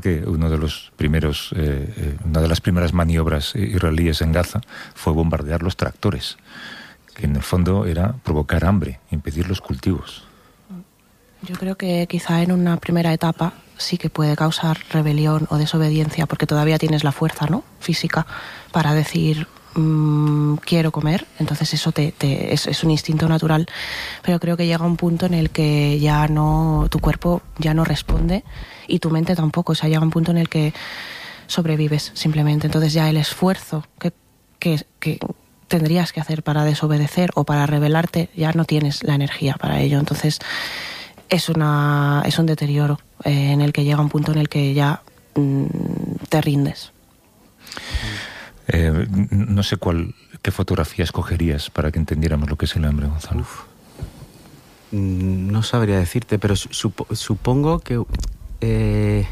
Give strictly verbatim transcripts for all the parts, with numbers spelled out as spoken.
que uno de los primeros, eh, eh, una de las primeras maniobras israelíes en Gaza fue bombardear los tractores, que en el fondo era provocar hambre, impedir los cultivos. Yo creo que quizá en una primera etapa sí que puede causar rebelión o desobediencia, porque todavía tienes la fuerza, ¿no?, física para decir mmm, quiero comer, entonces eso te, te, es, es un instinto natural, pero creo que llega un punto en el que ya no, tu cuerpo ya no responde y tu mente tampoco, o sea, llega un punto en el que sobrevives simplemente, entonces ya el esfuerzo que, que, que tendrías que hacer para desobedecer o para rebelarte, ya no tienes la energía para ello, entonces es una es un deterioro eh, en el que llega un punto en el que ya mmm, te rindes. Eh, no sé cuál qué fotografía escogerías para que entendiéramos lo que es el hambre, Gonzalo. Uf. No sabría decirte, pero supo, supongo que eh,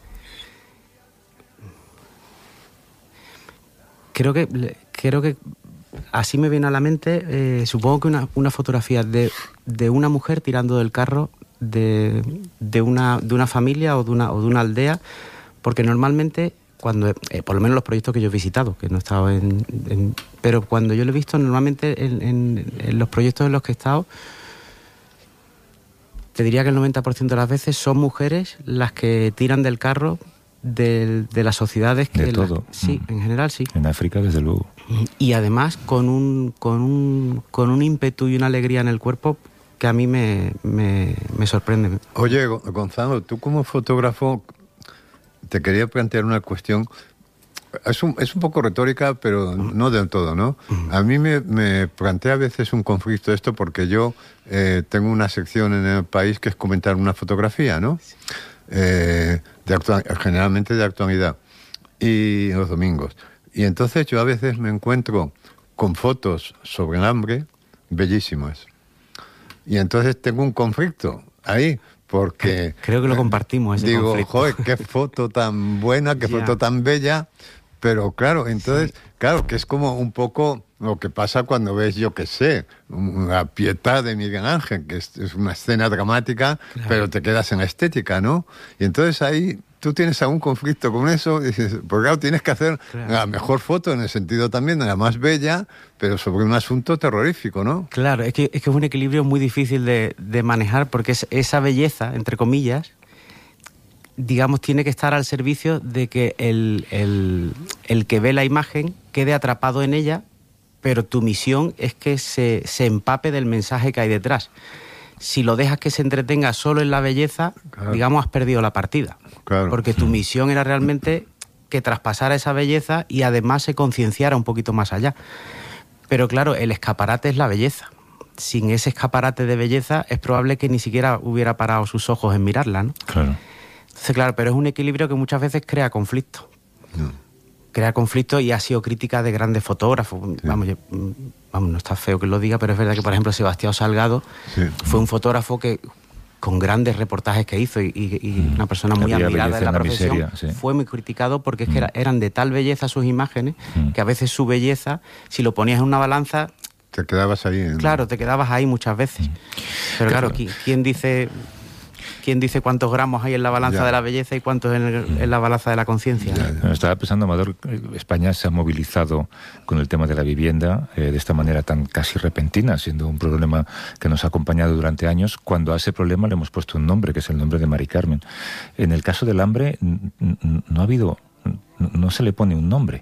creo que creo que así me viene a la mente, eh, supongo que una, una fotografía de, de una mujer tirando del carro de, de, una, de una familia o de una, o de una aldea, porque normalmente, cuando eh, por lo menos los proyectos que yo he visitado, que no he estado en... en pero cuando yo lo he visto, normalmente en, en, en los proyectos en los que he estado, te diría que el noventa por ciento de las veces son mujeres las que tiran del carro de, de las sociedades que... De todo. Las, sí, mm. en general sí. En África, desde luego. Y además con un, con un, con un ímpetu y una alegría en el cuerpo que a mí me, me, me sorprende. Oye, Gonzalo, tú como fotógrafo te quería plantear una cuestión. Es un, es un poco retórica, pero no del todo, ¿no? A mí me, me plantea a veces un conflicto esto porque yo eh, tengo una sección en El País que es comentar una fotografía, ¿no? Eh, de actua- generalmente de actualidad. Y los domingos. Y entonces yo a veces me encuentro con fotos sobre el hambre bellísimas. Y entonces tengo un conflicto ahí, porque... Creo que lo compartimos, ese digo, conflicto. joder, qué foto tan buena, qué Ya. foto tan bella. Pero claro, entonces, sí. claro, que es como un poco lo que pasa cuando ves, yo qué sé, la Pietà de Miguel Ángel, que es, es una escena dramática, claro. pero te quedas en la estética, ¿no? Y entonces ahí tú tienes algún conflicto con eso, y dices, pues claro, tienes que hacer claro. la mejor foto, en el sentido también de la más bella, pero sobre un asunto terrorífico, ¿no? Claro, es que es, que es un equilibrio muy difícil de, de manejar, porque es esa belleza, entre comillas, digamos, tiene que estar al servicio de que el, el, el que ve la imagen quede atrapado en ella, pero tu misión es que se, se empape del mensaje que hay detrás. Si lo dejas que se entretenga solo en la belleza, claro. digamos, has perdido la partida. Claro. Porque tu misión era realmente que traspasara esa belleza y además se concienciara un poquito más allá. Pero claro, el escaparate es la belleza. Sin ese escaparate de belleza es probable que ni siquiera hubiera parado sus ojos en mirarla, ¿no? Claro. Entonces, claro, pero es un equilibrio que muchas veces crea conflicto. No. Crea conflicto y ha sido crítica de grandes fotógrafos. Sí. Vamos, yo, vamos, no está feo que lo diga, pero es verdad que, por ejemplo, Sebastián Salgado sí. fue un fotógrafo que, con grandes reportajes que hizo y, y, y mm. una persona muy Había admirada en la, en la profesión, miseria, sí. fue muy criticado porque es que era, eran de tal belleza sus imágenes mm. que a veces su belleza, si lo ponías en una balanza... Te quedabas ahí. ¿no? Claro, te quedabas ahí muchas veces. Mm. Pero claro, claro, ¿quién dice... ¿Quién dice cuántos gramos hay en la balanza ya. de la belleza y cuántos en, el, en la balanza de la conciencia? ¿no? Estaba pensando, Amador, España se ha movilizado con el tema de la vivienda eh, de esta manera tan casi repentina, siendo un problema que nos ha acompañado durante años, cuando a ese problema le hemos puesto un nombre, que es el nombre de Mari Carmen. En el caso del hambre, no ha habido, no se le pone un nombre.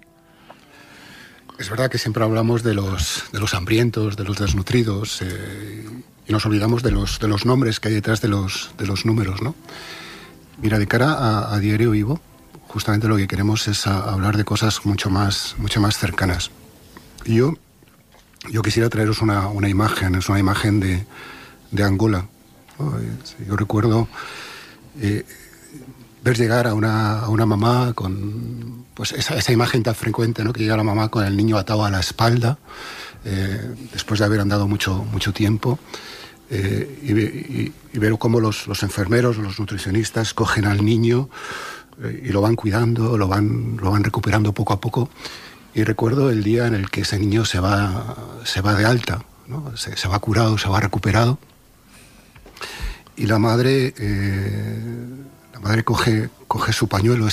Es verdad que siempre hablamos de los, de los hambrientos, de los desnutridos, eh, y nos olvidamos de los, de los nombres que hay detrás de los, de los números, ¿no? Mira, de cara a, a Diario Vivo, justamente lo que queremos es a, a hablar de cosas mucho más, mucho más cercanas. Y yo, yo quisiera traeros una, una imagen, es una imagen de, de Angola, ¿no? Yo recuerdo eh, ver llegar a una, a una mamá con pues esa, esa imagen tan frecuente, ¿no? Que llega la mamá con el niño atado a la espalda, eh, después de haber andado mucho, mucho tiempo, eh, y, y, y ver cómo los, los enfermeros, los nutricionistas cogen al niño eh, y lo van cuidando, lo van, lo van recuperando poco a poco. Y recuerdo el día en el que ese niño se va, se va de alta, ¿no? se, se va curado, se va recuperado, y la madre... Eh, madre coge, coge su pañuelo